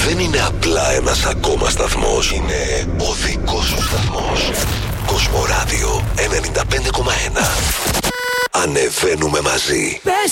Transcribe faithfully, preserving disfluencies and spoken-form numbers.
δεν είναι απλά ένας ακόμα σταθμός. Είναι ο δικός σου σταθμός. Κοσμοράδιο ενενήντα πέντε κόμμα ένα. Ανεβαίνουμε μαζί. Πες